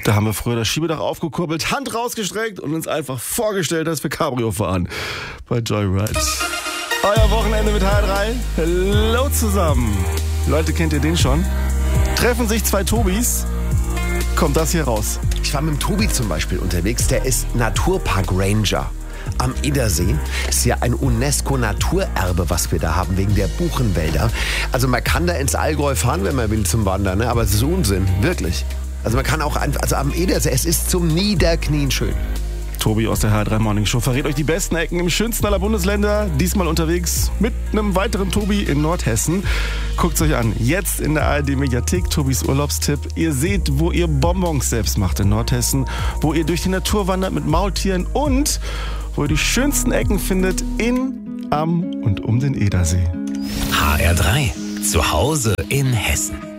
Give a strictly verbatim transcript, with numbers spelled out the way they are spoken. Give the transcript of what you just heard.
Da haben wir früher das Schiebedach aufgekurbelt, Hand rausgestreckt und uns einfach vorgestellt, dass wir Cabrio fahren. Bei Joyride. Euer Wochenende mit H drei. Hallo zusammen. Leute, kennt ihr den schon? Treffen sich zwei Tobis, kommt das hier raus. Ich war mit dem Tobi zum Beispiel unterwegs, der ist Naturpark Ranger. Am Edersee ist ja ein UNESCO-Naturerbe, was wir da haben, wegen der Buchenwälder. Also man kann da ins Allgäu fahren, wenn man will, zum Wandern, ne? Aber es ist Unsinn, wirklich. Also man kann auch, einfach, also am Edersee, es ist zum Niederknien schön. Tobi aus der H drei Morning Show verrät euch die besten Ecken im schönsten aller Bundesländer. Diesmal unterwegs mit einem weiteren Tobi in Nordhessen. Guckt's euch an. Jetzt in der A R D-Mediathek Tobis Urlaubstipp. Ihr seht, wo ihr Bonbons selbst macht in Nordhessen, wo ihr durch die Natur wandert mit Maultieren und wo ihr die schönsten Ecken findet in, am und um den Edersee. H R drei. Zu Hause in Hessen.